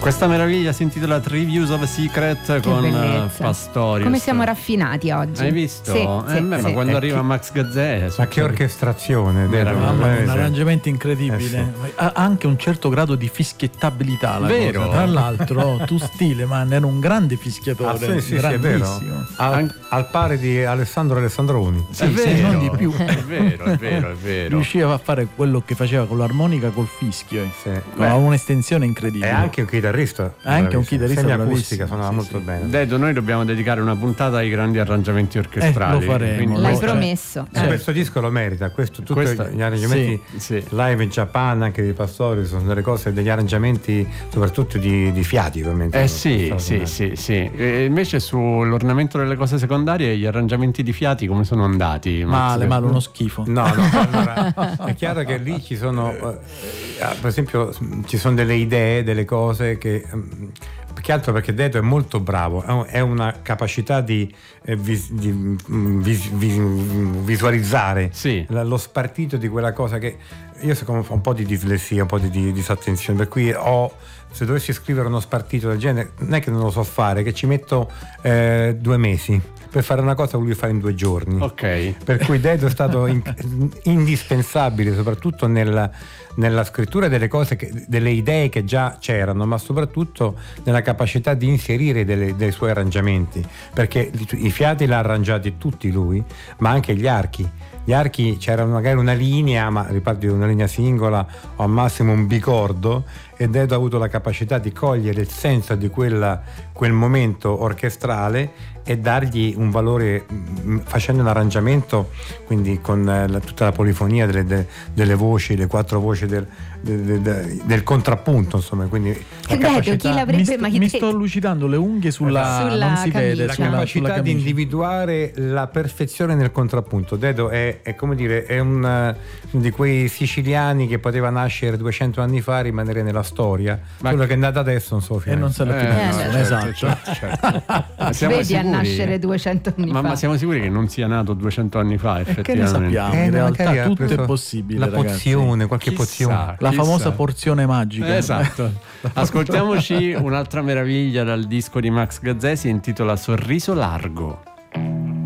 Questa meraviglia si intitola Reviews of a Secret con bellezza. Pastorius. Come siamo raffinati oggi. Hai visto? Sì, Ma sì. quando arriva Max Gazzè. Ma che orchestrazione, Un arrangiamento incredibile, ha anche un certo grado di fischiettabilità la Vero. cosa. Tra l'altro tu Stilleman era un grande fischiatore, sì, è vero. grandissimo. Al pari di Alessandro Alessandroni. È vero, non di più. È vero, è vero, è vero. Riusciva a fare quello che faceva con l'armonica col fischio, Sì. ha un'estensione incredibile. È anche un chitarrista. Anche un chitarrista semiacustica, bravissimo, suonava sì, molto sì. bene. Dedo, noi dobbiamo dedicare una puntata ai grandi arrangiamenti orchestrali. lo faremo. Quindi L'hai Cioè, promesso. Questo disco lo merita, tutti Questo- gli arrangiamenti sì. live in Japan, anche di Pastori, sono delle cose, degli arrangiamenti soprattutto di fiati, ovviamente. Sì. E invece sull'ornamento delle cose secondarie, gli arrangiamenti di fiati come sono andati? Male, uno schifo. No, allora, è chiaro che lì ci sono, per esempio, ci sono delle idee, delle cose che, più che altro perché Dedo è molto bravo, è una capacità di visualizzare Sì. lo spartito di quella cosa che io ho un po' di dislessia, un po' di disattenzione, per cui se dovessi scrivere uno spartito del genere, non è che non lo so fare, che ci metto 2 mesi per fare una cosa che lui fa in 2 giorni. Ok. Per cui Dedo è stato indispensabile, soprattutto nella scrittura delle cose, delle idee che già c'erano, ma soprattutto nella capacità di inserire dei suoi arrangiamenti, perché i fiati l'ha arrangiati tutti lui, ma anche gli archi. Gli archi c'era magari una linea, ma riparto di una linea singola o al massimo un bicordo, e Dedo ha avuto la capacità di cogliere il senso di quel momento orchestrale e dargli un valore facendo un arrangiamento, quindi con tutta la polifonia delle voci, le 4 voci del contrappunto, insomma, quindi la Dedo, chi l'avrebbe mai mi detto? sto lucidando le unghie sulla non si vede, la camicia. capacità di individuare la perfezione nel contrappunto. Dedo è come dire, è uno di quei siciliani che poteva nascere 200 anni fa e rimanere nella storia. Quello che è nato adesso non so e non se l'ha più nessuno, esatto. Certo. Ma siamo Vedi a sicuri? nascere 200 anni fa. Ma siamo sicuri che non sia nato 200 anni fa, E che ne effettivamente? sappiamo? In realtà magari ha tutto è preso possibile, la ragazzi. pozione, qualche Chissà. pozione. La famosa Chissà. porzione magica. Esatto. Ascoltiamoci un'altra meraviglia dal disco di Max Gazzè, si intitola Sorriso Largo.